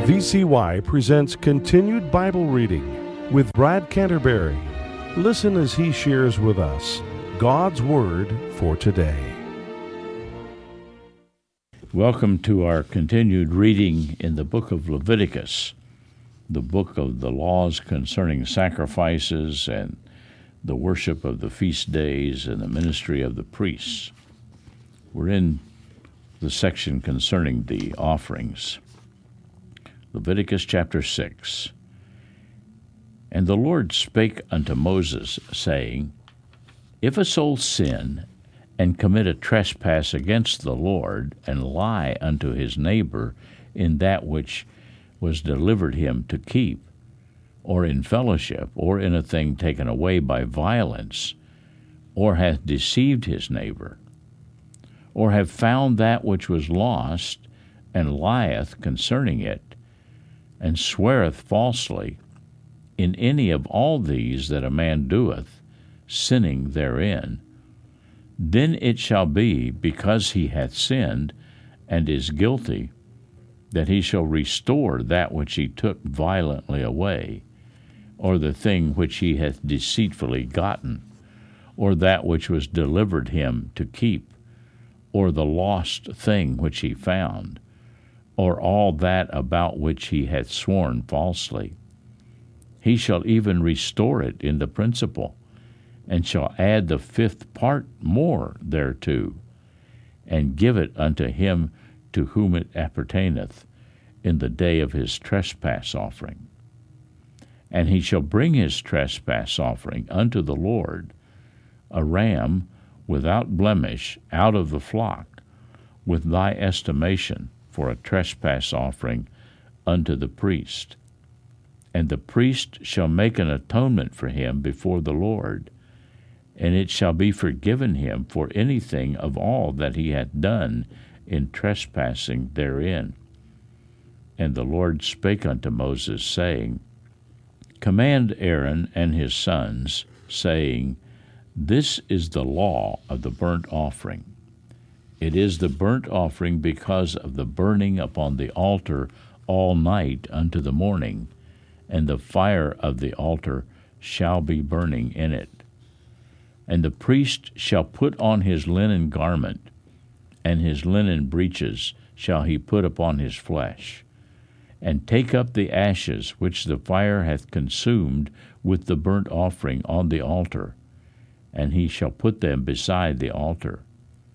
VCY presents Continued Bible Reading with Brad Canterbury. Listen as he shares with us God's Word for today. Welcome to our continued reading in the book of Leviticus, the book of the laws concerning sacrifices and the worship of the feast days and the ministry of the priests. We're in the section concerning the offerings. Leviticus chapter 6. And the Lord spake unto Moses, saying, If a soul sin, and commit a trespass against the Lord, and lie unto his neighbor in that which was delivered him to keep, or in fellowship, or in a thing taken away by violence, or hath deceived his neighbor, or have found that which was lost, and lieth concerning it, and sweareth falsely, in any of all these that a man doeth, sinning therein, then it shall be, because he hath sinned, and is guilty, that he shall restore that which he took violently away, or the thing which he hath deceitfully gotten, or that which was delivered him to keep, or the lost thing which he found, or all that about which he hath sworn falsely. He shall even restore it in the principal, and shall add the fifth part more thereto, and give it unto him to whom it appertaineth in the day of his trespass offering. And he shall bring his trespass offering unto the Lord, a ram without blemish out of the flock, with thy estimation, for a trespass offering unto the priest. And the priest shall make an atonement for him before the Lord, and it shall be forgiven him for anything of all that he hath done in trespassing therein. And the Lord spake unto Moses, saying, Command Aaron and his sons, saying, This is the law of the burnt offering. It is the burnt offering because of the burning upon the altar all night unto the morning, and the fire of the altar shall be burning in it. And the priest shall put on his linen garment, and his linen breeches shall he put upon his flesh, and take up the ashes which the fire hath consumed with the burnt offering on the altar, and he shall put them beside the altar.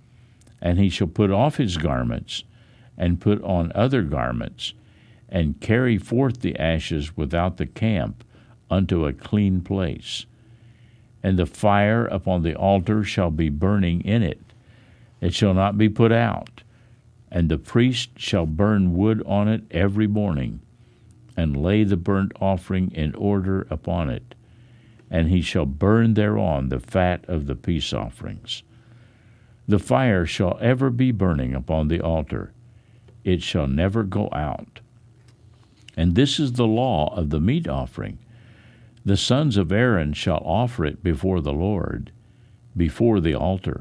And he shall put off his garments, and put on other garments, and carry forth the ashes without the camp unto a clean place. And the fire upon the altar shall be burning in it. It shall not be put out. And the priest shall burn wood on it every morning, and lay the burnt offering in order upon it. And he shall burn thereon the fat of the peace offerings. The fire shall ever be burning upon the altar. It shall never go out. And this is the law of the meat offering. The sons of Aaron shall offer it before the Lord, before the altar.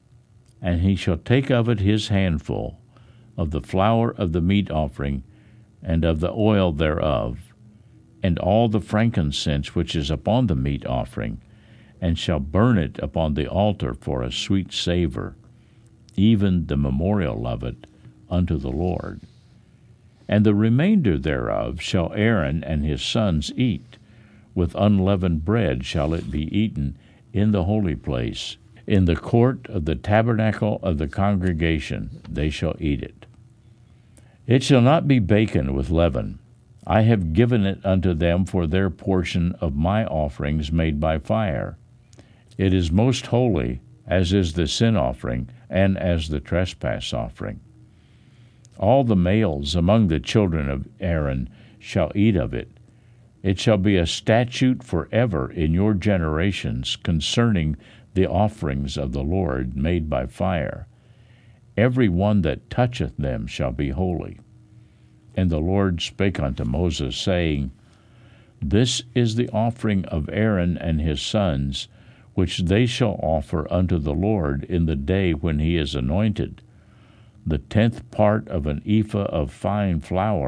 And he shall take of it his handful, of the flour of the meat offering, and of the oil thereof, and all the frankincense which is upon the meat offering, and shall burn it upon the altar for a sweet savor, even the memorial of it unto the Lord. And the remainder thereof shall Aaron and his sons eat. With unleavened bread shall it be eaten in the holy place. In the court of the tabernacle of the congregation they shall eat it. It shall not be baken with leaven. I have given it unto them for their portion of my offerings made by fire. It is most holy, as is the sin offering, and as the trespass offering. All the males among the children of Aaron shall eat of it. It shall be a statute forever in your generations concerning the offerings of the Lord made by fire. Every one that toucheth them shall be holy. And the Lord spake unto Moses, saying, This is the offering of Aaron and his sons, which they shall offer unto the Lord in the day when he is anointed. the 10th part of an ephah of fine flour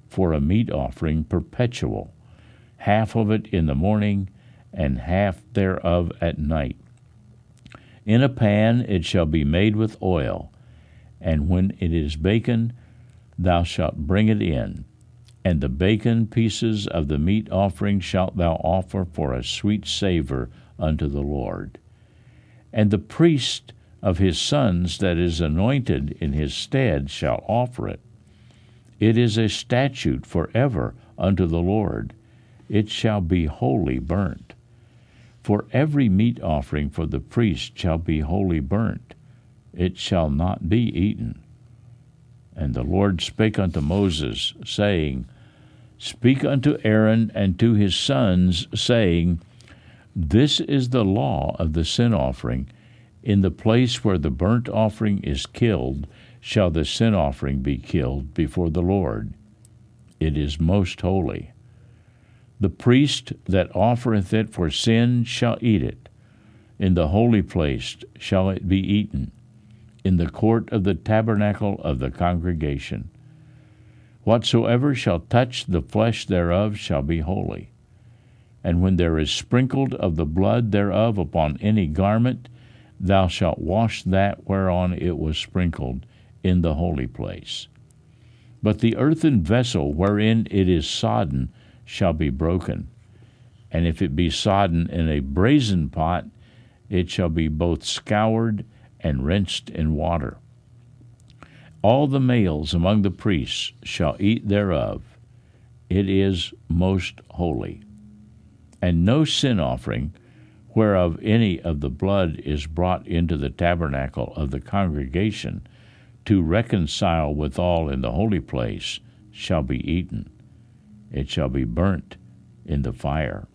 for a meat offering perpetual, half of it in the morning, and half thereof at night. In a pan it shall be made with oil, and when it is baken, thou shalt bring it in. And the baken pieces of the meat offering shalt thou offer for a sweet savor unto the Lord. And the priest of his sons that is anointed in his stead shall offer it. It is a statute forever unto the Lord. It shall be wholly burnt. For every meat offering for the priest shall be wholly burnt. It shall not be eaten. And the Lord spake unto Moses, saying, Speak unto Aaron and to his sons, saying, This is the law of the sin offering. In the place where the burnt offering is killed, shall the sin offering be killed before the Lord. It is most holy. The priest that offereth it for sin shall eat it. In the holy place shall it be eaten, in the court of the tabernacle of the congregation. Whatsoever shall touch the flesh thereof shall be holy. And when there is sprinkled of the blood thereof upon any garment, thou shalt wash that whereon it was sprinkled in the holy place. But the earthen vessel wherein it is sodden shall be broken. And if it be sodden in a brazen pot, it shall be both scoured and rinsed in water. All the males among the priests shall eat thereof. It is most holy. And no sin offering, whereof any of the blood is brought into the tabernacle of the congregation, to reconcile withal in the holy place, shall be eaten. It shall be burnt in the fire.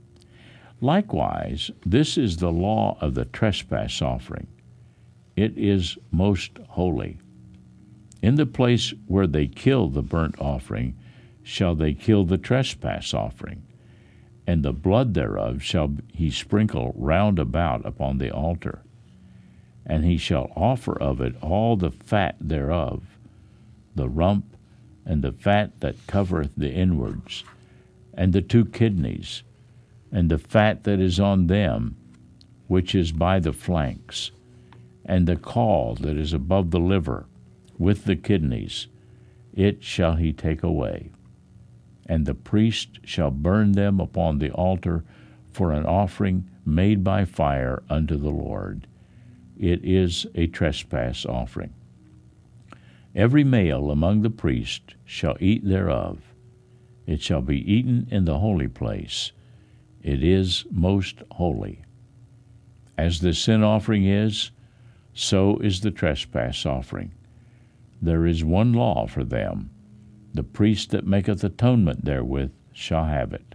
Likewise, this is the law of the trespass offering. It is most holy. In the place where they kill the burnt offering shall they kill the trespass offering, and the blood thereof shall he sprinkle round about upon the altar. And he shall offer of it all the fat thereof, the rump, and the fat that covereth the inwards, and the 2 kidneys, and the fat that is on them, which is by the flanks, and the caul that is above the liver, with the kidneys, it shall he take away. And the priest shall burn them upon the altar for an offering made by fire unto the Lord. It is a trespass offering. Every male among the priests shall eat thereof. It shall be eaten in the holy place. It is most holy. As the sin offering is, so is the trespass offering. There is one law for them. The priest that maketh atonement therewith shall have it.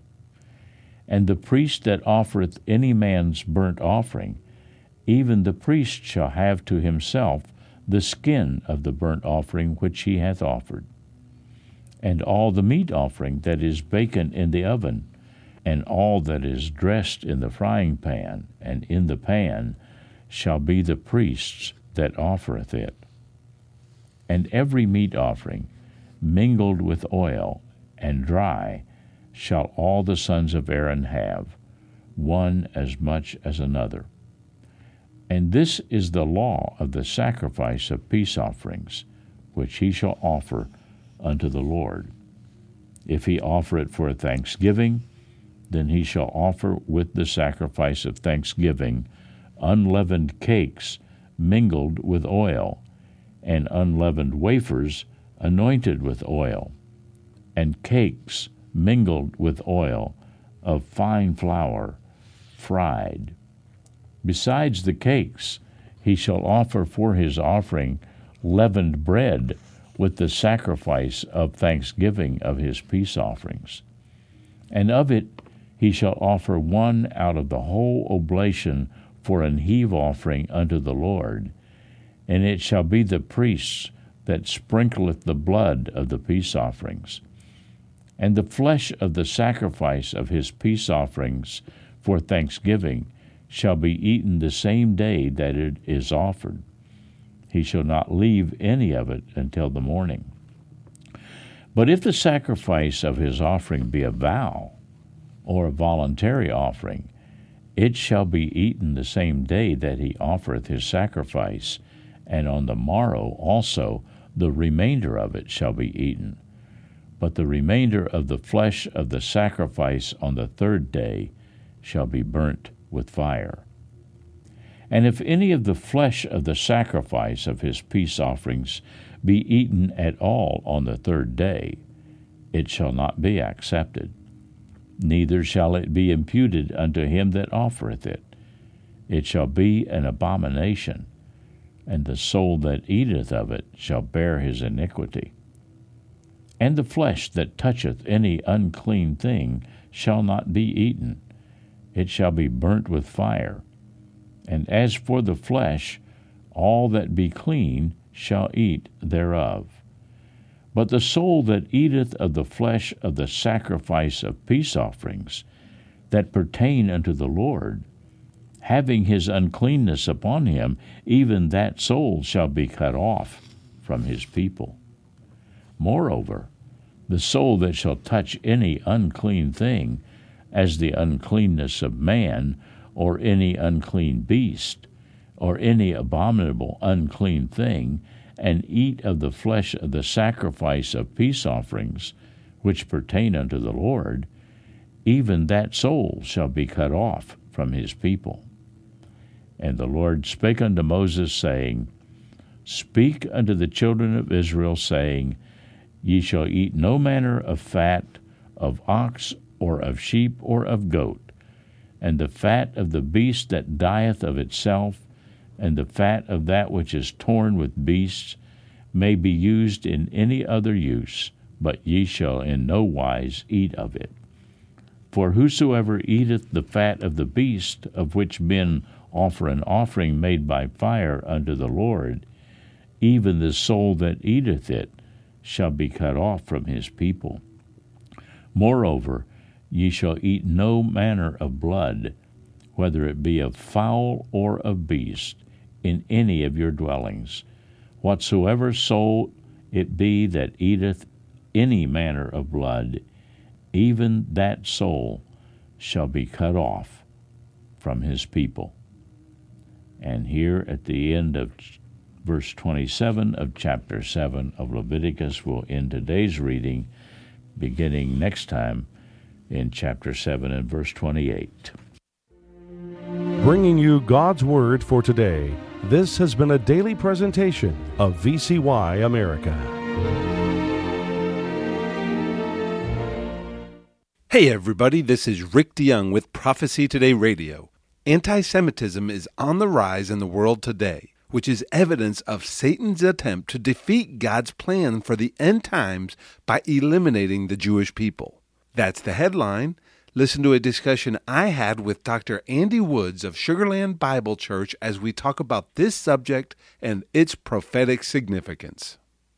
And the priest that offereth any man's burnt offering, even the priest shall have to himself the skin of the burnt offering which he hath offered. And all the meat offering that is baken in the oven, and all that is dressed in the frying pan and in the pan, shall be the priest's that offereth it. And every meat offering, mingled with oil and dry, shall all the sons of Aaron have, one as much as another. And this is the law of the sacrifice of peace offerings, which he shall offer unto the Lord. If he offer it for a thanksgiving, then he shall offer with the sacrifice of thanksgiving unleavened cakes mingled with oil, and unleavened wafers anointed with oil, and cakes mingled with oil of fine flour, fried. Besides the cakes, he shall offer for his offering leavened bread with the sacrifice of thanksgiving of his peace offerings. And of it he shall offer one out of the whole oblation for an heave offering unto the Lord, and it shall be the priest's that sprinkleth the blood of the peace offerings. And the flesh of the sacrifice of his peace offerings for thanksgiving shall be eaten the same day that it is offered. He shall not leave any of it until the morning. But if the sacrifice of his offering be a vow, or a voluntary offering, it shall be eaten the same day that he offereth his sacrifice, and on the morrow also the remainder of it shall be eaten. But the remainder of the flesh of the sacrifice on the third day shall be burnt with fire. And if any of the flesh of the sacrifice of his peace offerings be eaten at all on the third day, it shall not be accepted, neither shall it be imputed unto him that offereth it. It shall be an abomination, and the soul that eateth of it shall bear his iniquity. And the flesh that toucheth any unclean thing shall not be eaten, it shall be burnt with fire. And as for the flesh, all that be clean shall eat thereof. But the soul that eateth of the flesh of the sacrifice of peace offerings, that pertain unto the Lord, having his uncleanness upon him, even that soul shall be cut off from his people. Moreover, the soul that shall touch any unclean thing, as the uncleanness of man, or any unclean beast, or any abominable unclean thing, and eat of the flesh of the sacrifice of peace offerings, which pertain unto the Lord, even that soul shall be cut off from his people. And the Lord spake unto Moses, saying, Speak unto the children of Israel, saying, Ye shall eat no manner of fat of ox, or of sheep, or of goat, and the fat of the beast that dieth of itself, and the fat of that which is torn with beasts, may be used in any other use, but ye shall in no wise eat of it. For whosoever eateth the fat of the beast, of which men offer an offering made by fire unto the Lord, even the soul that eateth it shall be cut off from his people. Moreover, ye shall eat no manner of blood, whether it be of fowl or of beast, in any of your dwellings. Whatsoever soul it be that eateth any manner of blood, even that soul shall be cut off from his people. And here at the end of verse 27 of chapter 7 of Leviticus, we'll end today's reading, beginning next time in chapter 7 and verse 28. Bringing you God's Word for today, this has been a daily presentation of VCY America. Hey everybody, this is Rick DeYoung with Prophecy Today Radio. Anti-Semitism is on the rise in the world today, which is evidence of Satan's attempt to defeat God's plan for the end times by eliminating the Jewish people. That's the headline. Listen to a discussion I had with Dr. Andy Woods of Sugarland Bible Church as we talk about this subject and its prophetic significance.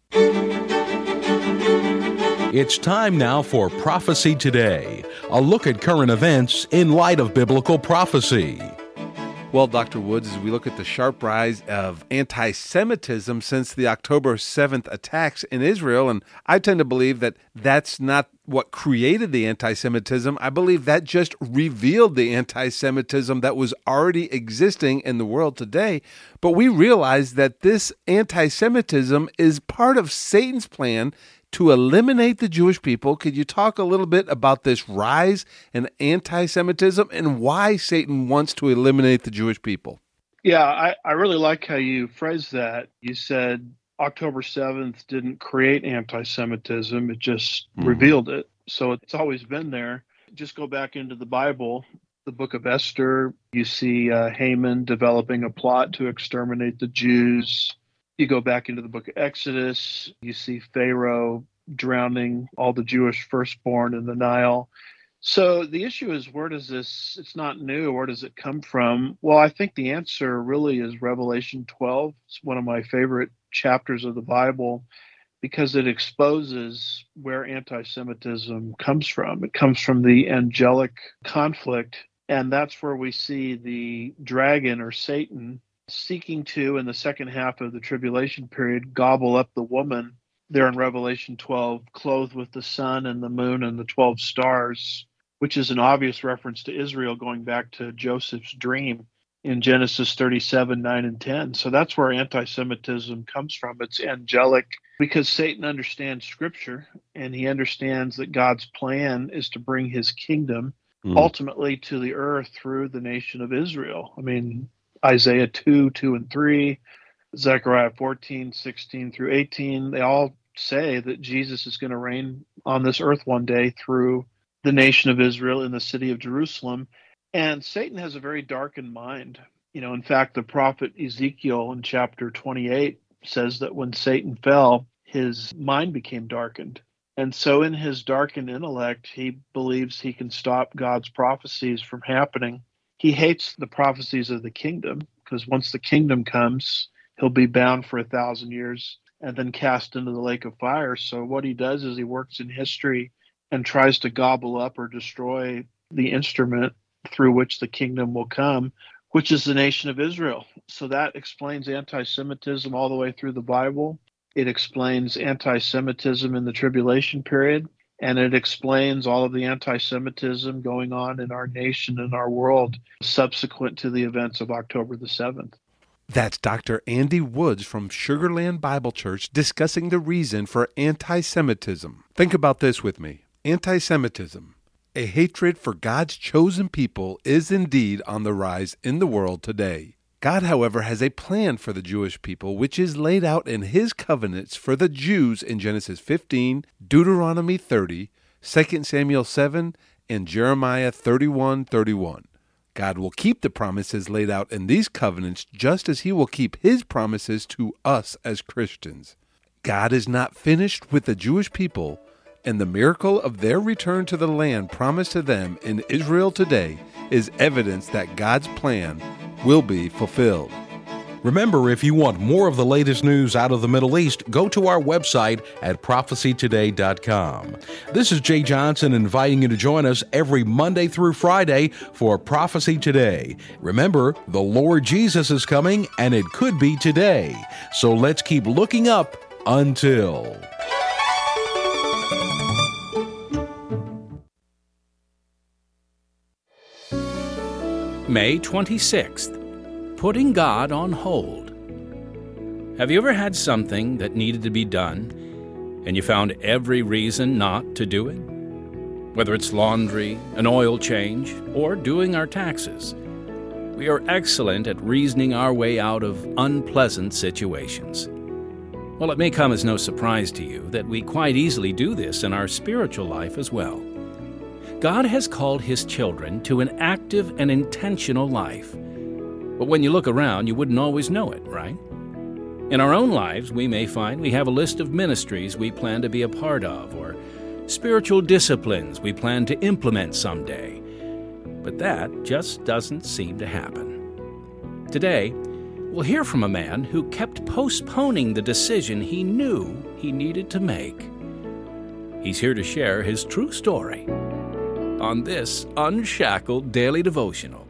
It's time now for Prophecy Today, a look at current events in light of biblical prophecy. Well, Dr. Woods, as we look at the sharp rise of anti-Semitism since the October 7th attacks in Israel, and I tend to believe that that's not what created the anti-Semitism. I believe that just revealed the anti-Semitism that was already existing in the world today. But we realize that this anti-Semitism is part of Satan's plan to eliminate the Jewish people. Could you talk a little bit about this rise in anti-Semitism and why Satan wants to eliminate the Jewish people? Yeah, I really like how you phrased that. You said October 7th didn't create anti-Semitism, it just revealed it. So it's always been there. Just go back into the Bible, the book of Esther, you see Haman developing a plot to exterminate the Jews. You go back into the book of Exodus, you see Pharaoh drowning all the Jewish firstborn in the Nile. So the issue is, where does this, it's not new, where does it come from? Well, I think the answer really is Revelation 12. It's one of my favorite chapters of the Bible because it exposes where anti-Semitism comes from. It comes from the angelic conflict, and that's where we see the dragon or Satan seeking to, in the second half of the tribulation period, gobble up the woman there in Revelation 12, clothed with the sun and the moon and the 12 stars, which is an obvious reference to Israel going back to Joseph's dream in Genesis 37, 9, and 10. So that's where anti-Semitism comes from. It's angelic because Satan understands Scripture, and he understands that God's plan is to bring his kingdom ultimately to the earth through the nation of Israel. I mean, Isaiah 2, 2 and 3, Zechariah 14, 16 through 18, they all say that Jesus is going to reign on this earth one day through the nation of Israel in the city of Jerusalem. And Satan has a very darkened mind. In fact, the prophet Ezekiel in chapter 28 says that when Satan fell, his mind became darkened. And so in his darkened intellect, he believes he can stop God's prophecies from happening. He hates the prophecies of the kingdom because once the kingdom comes, he'll be bound for 1,000 years and then cast into the lake of fire. So what he does is he works in history and tries to gobble up or destroy the instrument through which the kingdom will come, which is the nation of Israel. So that explains anti-Semitism all the way through the Bible. It explains anti-Semitism in the tribulation period, and it explains all of the anti-Semitism going on in our nation and our world subsequent to the events of October the 7th. That's Dr. Andy Woods from Sugar Land Bible Church discussing the reason for anti-Semitism. Think about this with me. Anti-Semitism, a hatred for God's chosen people, is indeed on the rise in the world today. God, however, has a plan for the Jewish people, which is laid out in his covenants for the Jews in Genesis 15, Deuteronomy 30, 2 Samuel 7, and Jeremiah 31:31. God will keep the promises laid out in these covenants just as he will keep his promises to us as Christians. God is not finished with the Jewish people, and the miracle of their return to the land promised to them in Israel today is evidence that God's plan will be fulfilled. Remember, if you want more of the latest news out of the Middle East, go to our website at prophecytoday.com. This is Jay Johnson inviting you to join us every Monday through Friday for Prophecy Today. Remember, the Lord Jesus is coming, and it could be today. So let's keep looking up until... May 26th, Putting God on Hold. Have you ever had something that needed to be done, and you found every reason not to do it? Whether it's laundry, an oil change, or doing our taxes, we are excellent at reasoning our way out of unpleasant situations. Well, it may come as no surprise to you that we quite easily do this in our spiritual life as well. God has called his children to an active and intentional life. But when you look around, you wouldn't always know it, right? In our own lives, we may find we have a list of ministries we plan to be a part of, or spiritual disciplines we plan to implement someday. But that just doesn't seem to happen. Today, we'll hear from a man who kept postponing the decision he knew he needed to make. He's here to share his true story on this Unshackled Daily Devotional.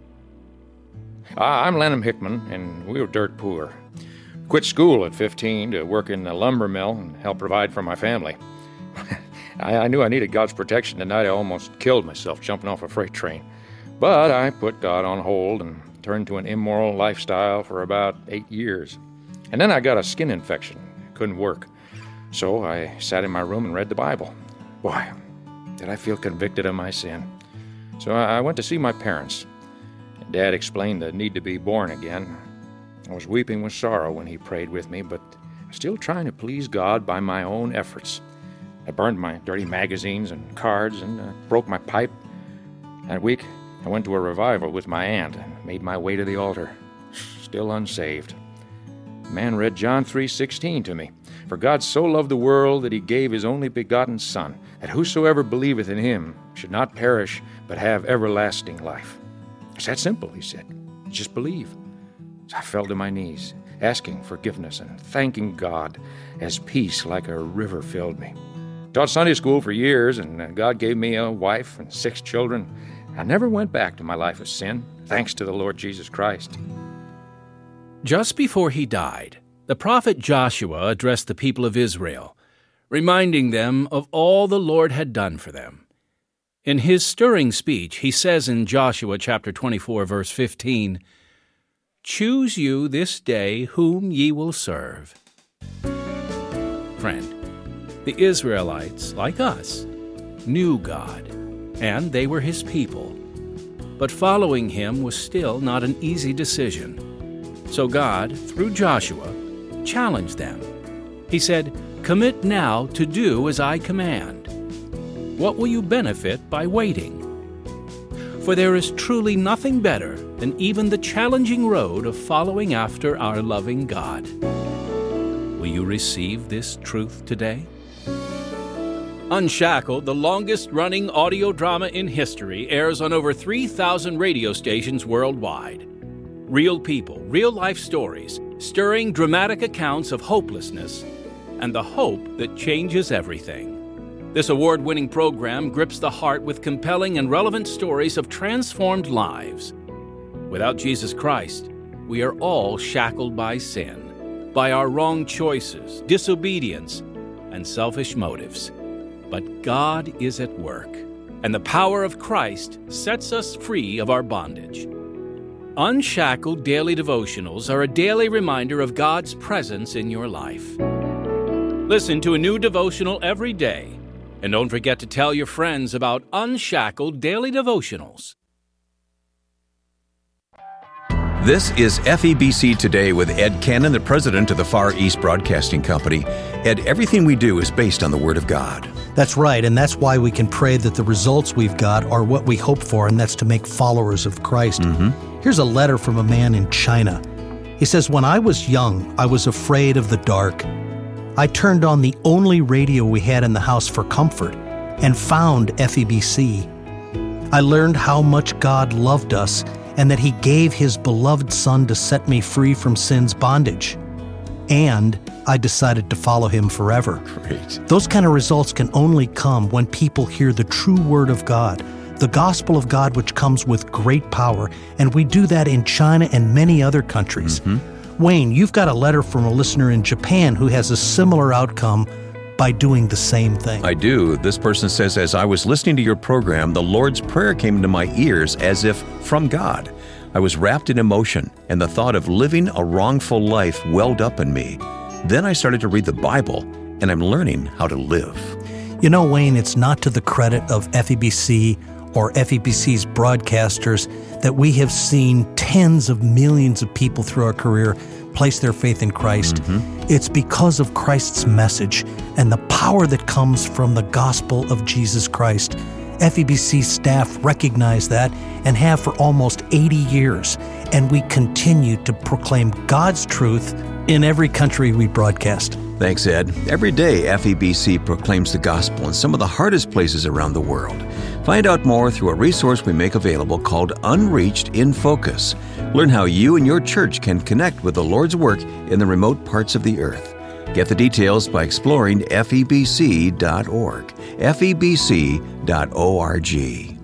I'm Lenham Hickman, and we were dirt poor. Quit school at 15 to work in the lumber mill and help provide for my family. I knew I needed God's protection the night I almost killed myself jumping off a freight train. But I put God on hold and turned to an immoral lifestyle for about 8 years. And then I got a skin infection. Couldn't work. So I sat in my room and read the Bible. Boy, did I feel convicted of my sin. So I went to see my parents. Dad explained the need to be born again. I was weeping with sorrow when he prayed with me, but still trying to please God by my own efforts. I burned my dirty magazines and cards and broke my pipe. That week, I went to a revival with my aunt and made my way to the altar, still unsaved. The man read John 3:16 to me. For God so loved the world that he gave his only begotten Son, that whosoever believeth in him should not perish, but have everlasting life. It's that simple, he said. Just believe. So I fell to my knees, asking forgiveness and thanking God as peace like a river filled me. Taught Sunday school for years, and God gave me a wife and 6 children. I never went back to my life of sin, thanks to the Lord Jesus Christ. Just before he died, The prophet Joshua addressed the people of Israel, reminding them of all the Lord had done for them. In his stirring speech, he says in Joshua chapter 24, verse 15, "Choose you this day whom ye will serve." Friend, the Israelites, like us, knew God, and they were his people. But following him was still not an easy decision. So God, through Joshua, challenged them. He said, "Commit now to do as I command. What will you benefit by waiting? For there is truly nothing better than even the challenging road of following after our loving God." Will you receive this truth today? Unshackled, the longest-running audio drama in history, airs on over 3,000 radio stations worldwide. Real people, real-life stories, stirring dramatic accounts of hopelessness, and the hope that changes everything. This award-winning program grips the heart with compelling and relevant stories of transformed lives. Without Jesus Christ, we are all shackled by sin, by our wrong choices, disobedience, and selfish motives. But God is at work, and the power of Christ sets us free of our bondage. Unshackled Daily Devotionals are a daily reminder of God's presence in your life. Listen to a new devotional every day, and don't forget to tell your friends about Unshackled Daily Devotionals. This is FEBC Today with Ed Cannon, the president of the Far East Broadcasting Company. Ed, everything we do is based on the Word of God. That's right, and that's why we can pray that the results we've got are what we hope for, and that's to make followers of Christ. Here's a letter from a man in China. He says, "When I was young, I was afraid of the dark. I turned on the only radio we had in the house for comfort and found FEBC. I learned how much God loved us and that He gave His beloved Son to set me free from sin's bondage. And I decided to follow Him forever." Great. Those kind of results can only come when people hear the true Word of God, the gospel of God, which comes with great power, and we do that in China and many other countries. Wayne, you've got a letter from a listener in Japan who has a similar outcome by doing the same thing. I do. This person says, "As I was listening to your program, the Lord's Prayer came into my ears as if from God. I was wrapped in emotion, and the thought of living a wrongful life welled up in me. Then I started to read the Bible, and I'm learning how to live." You know, Wayne, it's not to the credit of FEBC or FEBC's broadcasters that we have seen tens of millions of people through our career place their faith in Christ. It's because of Christ's message and the power that comes from the gospel of Jesus Christ. FEBC staff recognize that and have for almost 80 years, and we continue to proclaim God's truth in every country we broadcast. Thanks, Ed. Every day, FEBC proclaims the gospel in some of the hardest places around the world. Find out more through a resource we make available called Unreached in Focus. Learn how you and your church can connect with the Lord's work in the remote parts of the earth. Get the details by exploring FEBC.org. FEBC.org.